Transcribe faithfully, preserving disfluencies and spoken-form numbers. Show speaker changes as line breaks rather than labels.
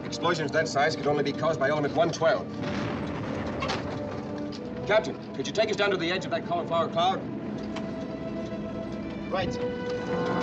Explosions that size could only be caused by element one twelve. Captain, could you take us down to the edge of that cauliflower cloud?
Right, sir.